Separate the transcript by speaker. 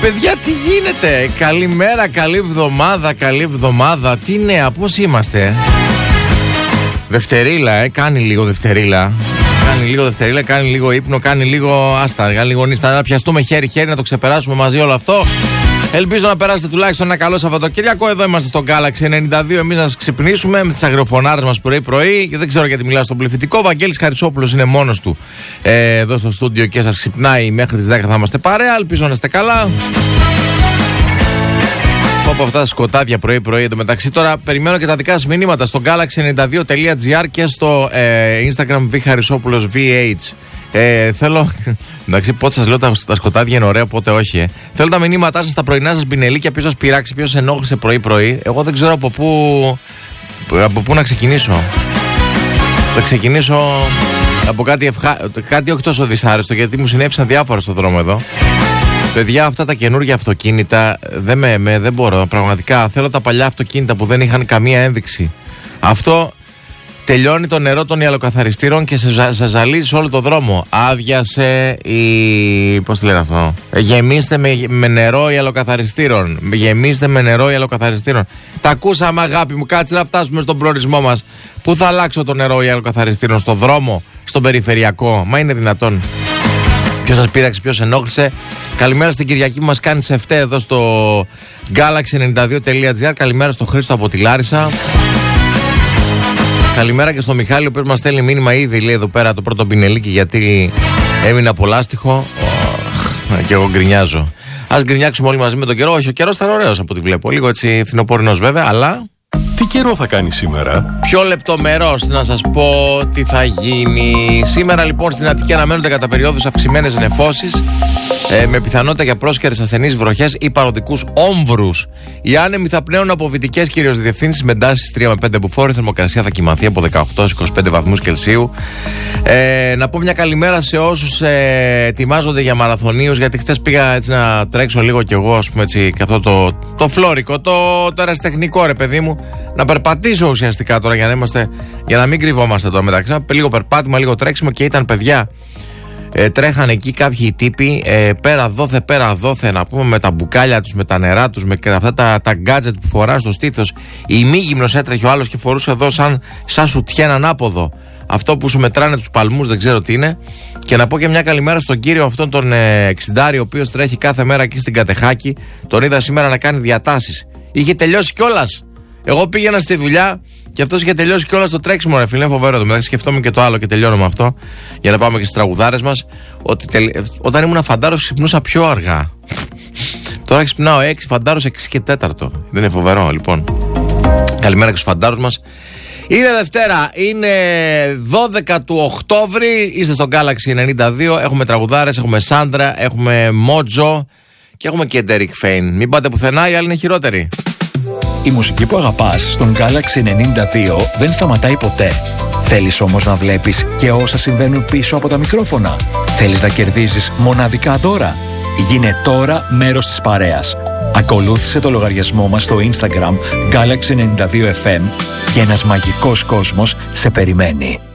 Speaker 1: Παιδιά, τι γίνεται? Καλημέρα, καλή εβδομάδα. Τι νέα, πώς είμαστε? Δευτερίλα, κάνει λίγο δευτερίλα. Κάνει λίγο ύπνο, κάνει λίγο άστα, κάνει λίγο νύστα. Να πιαστούμε χέρι-χέρι, να το ξεπεράσουμε μαζί όλο αυτό. Ελπίζω να περάσετε τουλάχιστον ένα καλό Σαββατοκύριακο. Εδώ είμαστε στο Galaxy 92. Εμείς να σας ξυπνήσουμε με τις αγριοφωνάρες μας πρωί-πρωί. Και δεν ξέρω γιατί μιλάω στον πληθυντικό. Βαγγέλης Χαρισόπουλος είναι μόνος του εδώ στο στούντιο και σας ξυπνάει μέχρι τις 10 θα είμαστε παρέα. Ελπίζω να είστε καλά. Από αυτά τα σκοτάδια πρωί-πρωί εντωμεταξύ. Τώρα περιμένω και τα δικά σας μηνύματα στο galaxy92.gr και στο Instagram vharisopoulos vh. Θέλω. Εντάξει, πότε σας λέω τα σκοτάδια είναι ωραία, πότε όχι. Θέλω τα μηνύματά σας, τα πρωινά σας μπινελίκια, ποιος σας πειράξει, ποιος σας ενόχλησε πρωί-πρωί. Εγώ δεν ξέρω από πού να ξεκινήσω. Θα ξεκινήσω από κάτι όχι τόσο δυσάρεστο, γιατί μου συνέβησαν διάφορα στον δρόμο εδώ. Παιδιά, αυτά τα καινούργια αυτοκίνητα δεν μπορώ. Πραγματικά θέλω τα παλιά αυτοκίνητα που δεν είχαν καμία ένδειξη. Αυτό τελειώνει το νερό των ιαλοκαθαριστήρων και σε ζαλίζει όλο το δρόμο. Άδειασε πώς τη λένε αυτό? Γεμίστε με νερό ιαλοκαθαριστήρων. Τα ακούσαμε, αγάπη μου. Κάτσε να φτάσουμε στον προορισμό μας. Πού θα αλλάξω το νερό ιαλοκαθαριστήρων? Στο δρόμο, στον περιφερειακό? Μα είναι δυνατόν? Ποιος σας πείραξε, ποιος ενόχλησε? Καλημέρα στην Κυριακή που μας κάνει σε φταί εδώ στο galaxy92.gr. Καλημέρα στο Χρήστο από τη Λάρισα. Καλημέρα και στο Μιχάλη, ο οποίος μας στέλνει μήνυμα ήδη, λέει εδώ πέρα το πρώτο πινελίκι, γιατί έμεινα από λάστιχο. Και εγώ γκρινιάζω. Ας γκρινιάξουμε όλοι μαζί με τον καιρό. Όχι, ο καιρός ήταν ωραίος από ό,τι βλέπω. Λίγο έτσι φθινοπορεινός βέβαια, αλλά.
Speaker 2: Τι καιρό θα κάνει σήμερα?
Speaker 1: Πιο λεπτομερώς να σας πω τι θα γίνει. Σήμερα λοιπόν στην Αττική αναμένονται κατά περιόδους αυξημένες νεφώσεις, με πιθανότητα για πρόσκαιρες ασθενείς βροχές ή παροδικούς όμβρους. Οι άνεμοι θα πνέουν από βυτικές κυρίως διευθύνσεις με τάσεις 3 με 5 μποφόρ. Η θερμοκρασία θα κυμανθεί από 18-25 βαθμούς Κελσίου. Να πω μια καλημέρα σε όσους ετοιμάζονται για μαραθωνίους, γιατί χθες πήγα έτσι να τρέξω λίγο κι εγώ, ας πούμε έτσι, και αυτό το φλόρικο, το ερασιτεχνικό, ρε παιδί μου. Να περπατήσω ουσιαστικά τώρα για να μην κρυβόμαστε τώρα μεταξύ. Λίγο περπάτημα, λίγο τρέξιμο και ήταν, παιδιά. Τρέχαν εκεί κάποιοι τύποι πέρα δόθε να πούμε, με τα μπουκάλια τους, με τα νερά τους, με αυτά τα γκάτζετ που φορά στο στήθος. Η μήγυμνος έτρεχε ο άλλος και φορούσε εδώ σαν σουτιέν ανάποδο. Αυτό που σου μετράνε τους παλμούς, δεν ξέρω τι είναι. Και να πω και μια καλημέρα στον κύριο αυτόν τον 60, ο οποίος τρέχει κάθε μέρα εκεί στην Κατεχάκη. Τον είδα σήμερα να κάνει διατάσεις. Είχε τελειώσει κιόλας. Εγώ πήγαινα στη δουλειά και αυτός είχε τελειώσει κιόλας το τρέξιμο, ρε φίλε. Φοβερό το μεταξύ. Σκεφτόμουν και το άλλο και τελειώνω με αυτό. Για να πάμε και στις τραγουδάρες μας. Όταν ήμουν φαντάρος ξυπνούσα πιο αργά. Τώρα ξυπνάω 6, φαντάρος 6 και 4. Δεν είναι φοβερό, λοιπόν. Καλημέρα και στους φαντάρους μας. Είναι Δευτέρα, είναι 12 του Οκτώβρη. Είστε στο Galaxy 92. Έχουμε τραγουδάρες, έχουμε Σάντρα, έχουμε Μότζο και έχουμε και Derek Fane. Μην πάτε πουθενά, οι άλλοι είναι χειρότεροι.
Speaker 3: Η μουσική που αγαπάς στον Galaxy 92 δεν σταματάει ποτέ. Θέλεις όμως να βλέπεις και όσα συμβαίνουν πίσω από τα μικρόφωνα? Θέλεις να κερδίζεις μοναδικά δώρα? Γίνε τώρα μέρος της παρέας. Ακολούθησε το λογαριασμό μας στο Instagram Galaxy 92FM και ένας μαγικός κόσμος σε περιμένει.